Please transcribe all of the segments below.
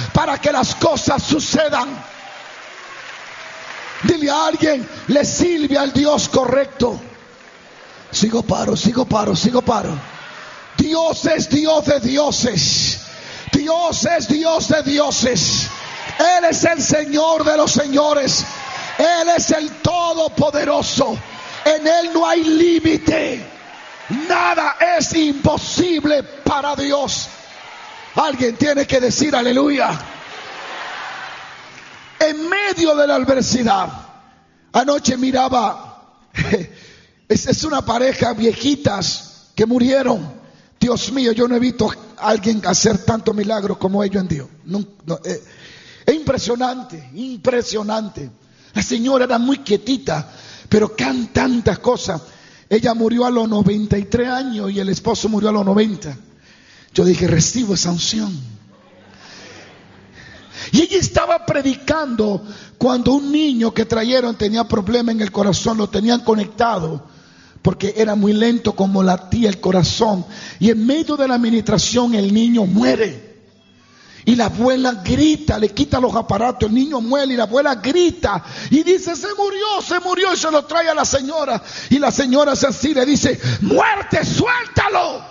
para que las cosas sucedan. Dile a alguien: le sirve al Dios correcto. Sigo paro. Dios es Dios de dioses. Dios es Dios de dioses. Él es el Señor de los señores. Él es el Todopoderoso. En Él no hay límite. Nada es imposible para Dios. Alguien tiene que decir aleluya. En medio de la adversidad, anoche miraba, es una pareja viejitas que murieron. Dios mío, yo no he visto a alguien hacer tantos milagros como ellos en Dios. Es impresionante. La señora era muy quietita, pero tantas cosas. Ella murió a los 93 años y el esposo murió a los 90. Yo dije: recibo esa unción. Y ella estaba predicando cuando un niño que trajeron tenía problema en el corazón. Lo tenían conectado porque era muy lento como latía el corazón. Y en medio de la administración el niño muere. Y la abuela grita, le quita los aparatos, el niño muere y la abuela grita y dice: se murió, y se lo trae a la señora. Y la señora es así, le dice: muerte, suéltalo.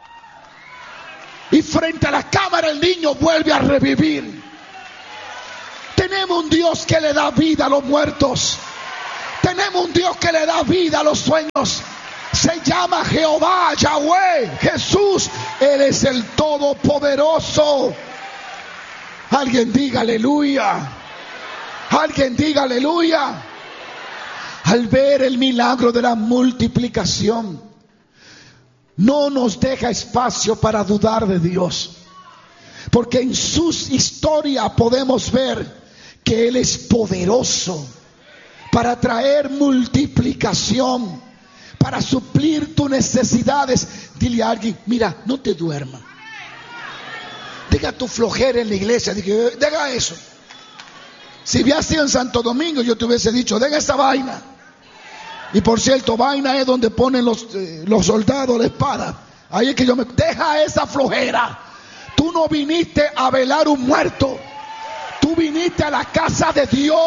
Y frente a la cámara el niño vuelve a revivir. Tenemos un Dios que le da vida a los muertos. Tenemos un Dios que le da vida a los sueños. Se llama Jehová, Yahweh, Jesús. Él es el Todopoderoso. Alguien diga aleluya. Alguien diga aleluya. Al ver el milagro de la multiplicación, no nos deja espacio para dudar de Dios. Porque en su historia podemos ver que Él es poderoso para traer multiplicación, para suplir tus necesidades. Dile a alguien: mira, no te duermas. Deja tu flojera en la iglesia. Deja eso. Si hubiera sido en Santo Domingo, yo te hubiese dicho: deja esa vaina. Y por cierto, vaina es donde ponen los soldados la espada. Ahí es que deja esa flojera. Tú no viniste a velar un muerto. Tú viniste a la casa de Dios.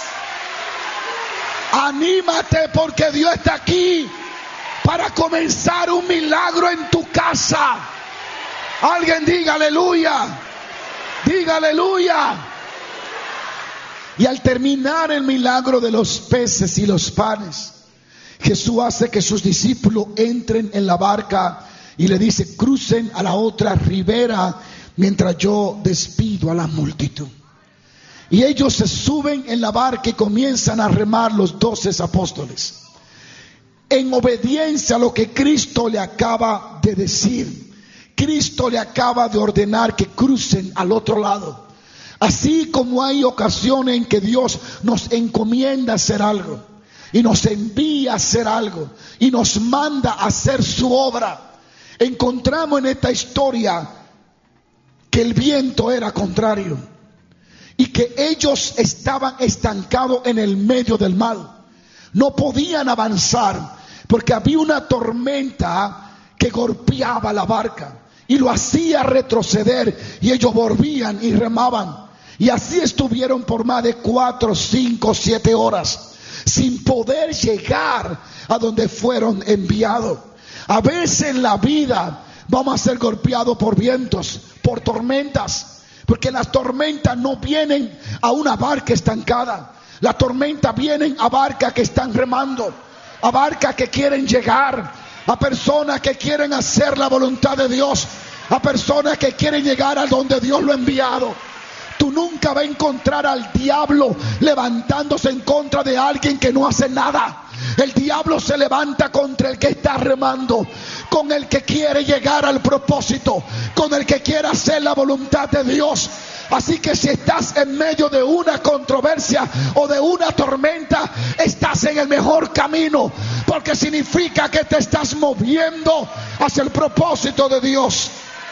Anímate, porque Dios está aquí para comenzar un milagro en tu casa. Alguien diga aleluya. Diga aleluya. Y al terminar el milagro de los peces y los panes, Jesús hace que sus discípulos entren en la barca y le dice: crucen a la otra ribera mientras yo despido a la multitud. Y ellos se suben en la barca y comienzan a remar los 12 apóstoles, en obediencia a lo que Cristo le acaba de decir. Cristo le acaba de ordenar que crucen al otro lado. Así como hay ocasiones en que Dios nos encomienda hacer algo y nos envía a hacer algo y nos manda a hacer su obra, encontramos en esta historia que el viento era contrario y que ellos estaban estancados en el medio del mar. No podían avanzar porque había una tormenta que golpeaba la barca y lo hacía retroceder, y ellos volvían y remaban. Y así estuvieron por más de 4, 5, 7 horas sin poder llegar a donde fueron enviados. A veces en la vida vamos a ser golpeados por vientos, por tormentas, porque las tormentas no vienen a una barca estancada. Las tormentas vienen a barcas que están remando, a barcas que quieren llegar, a personas que quieren hacer la voluntad de Dios, a personas que quieren llegar a donde Dios lo ha enviado. Tú nunca vas a encontrar al diablo levantándose en contra de alguien que no hace nada. El diablo se levanta contra el que está remando, con el que quiere llegar al propósito, con el que quiere hacer la voluntad de Dios. Así que si estás en medio de una controversia o de una tormenta, estás en el mejor camino, porque significa que te estás moviendo hacia el propósito de Dios.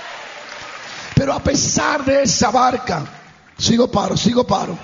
Pero a pesar de esa barca, sigo paro.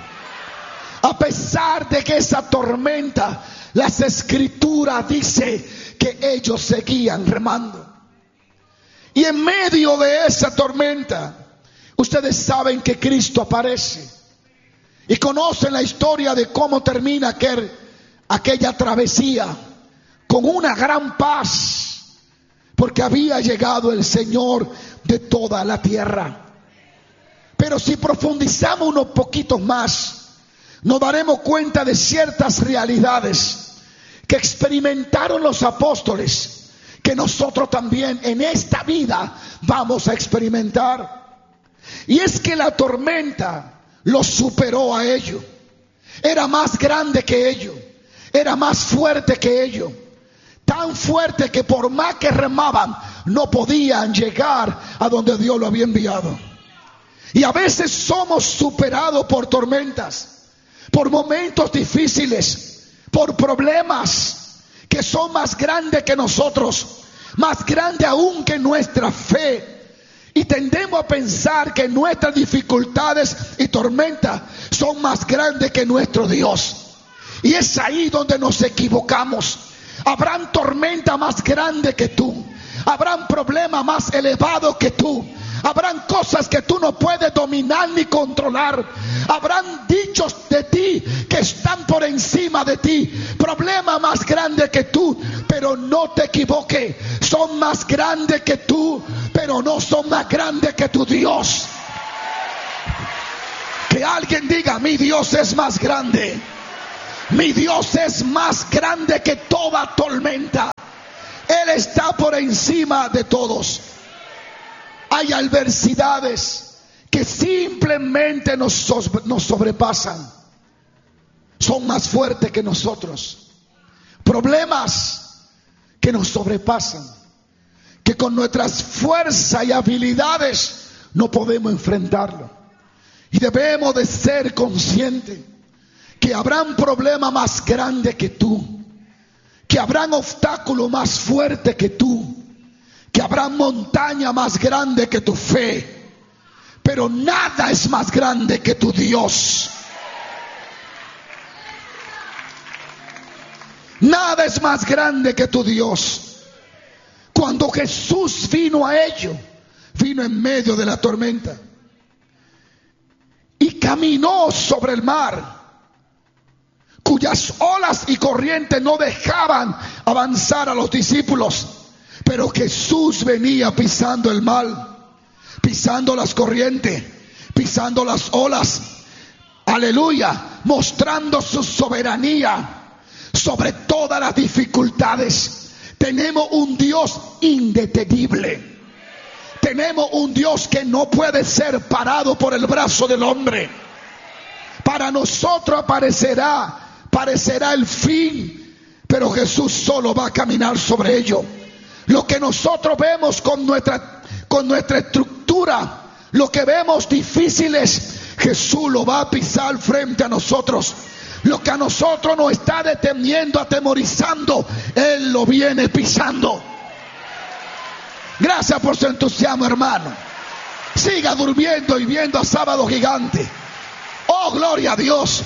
A pesar de que esa tormenta, las escrituras dice que ellos seguían remando. Y en medio de esa tormenta, Ustedes saben que Cristo aparece y conocen la historia de cómo termina aquella travesía con una gran paz, porque había llegado el Señor de toda la tierra. Pero si profundizamos unos poquitos más, nos daremos cuenta de ciertas realidades que experimentaron los apóstoles, que nosotros también en esta vida vamos a experimentar. Y es que la tormenta los superó a ellos. Era más grande que ellos, era más fuerte que ellos, tan fuerte que por más que remaban no podían llegar a donde Dios lo había enviado. Y a veces somos superados por tormentas, por momentos difíciles, por problemas que son más grandes que nosotros, más grandes aún que nuestra fe. Y tendemos a pensar que nuestras dificultades y tormentas son más grandes que nuestro Dios. Y es ahí donde nos equivocamos. Habrán tormentas más grandes que tú. Habrán problemas más elevados que tú. Habrán cosas que tú no puedes dominar ni controlar. Habrán dichos de ti que están por encima de ti. Problemas más grandes que tú. Pero no te equivoques. Son más grandes que tú, pero no son más grandes que tu Dios. Que alguien diga: mi Dios es más grande. Mi Dios es más grande que toda tormenta. Él está por encima de todos. Hay adversidades que simplemente nos sobrepasan. Son más fuertes que nosotros. Problemas que nos sobrepasan, que con nuestras fuerzas y habilidades no podemos enfrentarlo. Y debemos de ser conscientes que habrán problemas más grandes que tú, que habrán obstáculos más fuertes que tú, que habrán montañas más grandes que tu fe, pero nada es más grande que tu Dios. Nada es más grande que tu Dios. Cuando Jesús vino a ellos, vino en medio de la tormenta y caminó sobre el mar, cuyas olas y corrientes no dejaban avanzar a los discípulos. Pero Jesús venía pisando el mar, pisando las corrientes, pisando las olas. Aleluya, mostrando su soberanía sobre todas las dificultades. Tenemos un Dios indetenible. Tenemos un Dios que no puede ser parado por el brazo del hombre. Para nosotros parecerá el fin, pero Jesús solo va a caminar sobre ello. Lo que nosotros vemos con nuestra estructura, lo que vemos difíciles, Jesús lo va a pisar frente a nosotros. Lo que a nosotros nos está deteniendo, atemorizando, Él lo viene pisando. Gracias por su entusiasmo, hermano. Siga durmiendo y viendo a Sábado Gigante. Oh, gloria a Dios.